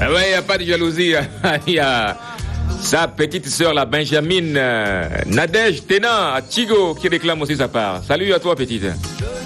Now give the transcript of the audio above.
Ouais, il n'y a pas de jalousie. Il y a sa petite sœur, la Benjamin Nadège Tena à Tigo, qui réclame aussi sa part. Salut à toi, petite.